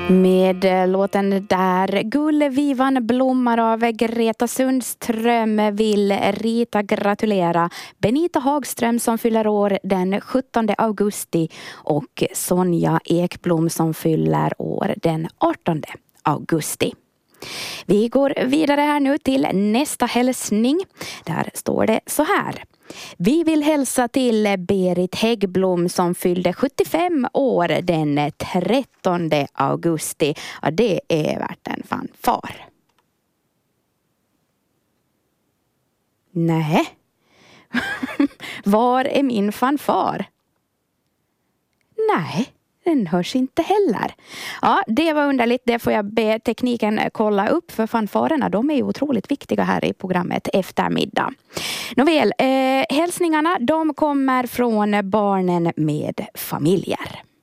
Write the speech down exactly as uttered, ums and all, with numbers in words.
Med låten Där gullvivan blommar av Greta Sundström vill Rita gratulera Benita Hagström som fyller år den sjuttonde augusti och Sonja Ekblom som fyller år den artonde augusti. Vi går vidare här nu till nästa hälsning. Där står det så här. Vi vill hälsa till Berit Häggblom som fyllde sjuttiofem år den trettonde augusti. Ja, det är värt en fanfar. Nej. Var är min fanfar? Nej. Den hörs inte heller. Ja, det var underligt. Det får jag be tekniken kolla upp. För fanfarerna, de är ju otroligt viktiga här i programmet Eftermiddag. Nåväl, eh, hälsningarna de kommer från barnen med familjer.